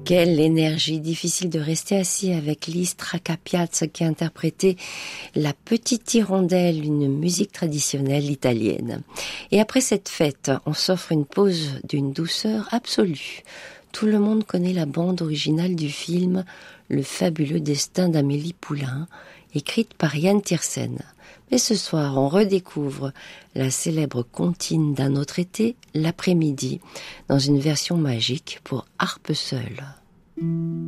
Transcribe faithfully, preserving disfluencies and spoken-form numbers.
Quelle énergie, difficile de rester assis avec Lis Tracapiazza qui a interprété La Petite Hirondelle, une musique traditionnelle italienne. Et après cette fête, on s'offre une pause d'une douceur absolue. Tout le monde connaît la bande originale du film Le fabuleux destin d'Amélie Poulain, écrite par Yann Tiersen. Mais ce soir, on redécouvre la célèbre comptine d'un autre été, l'après-midi, dans une version magique pour harpe seule.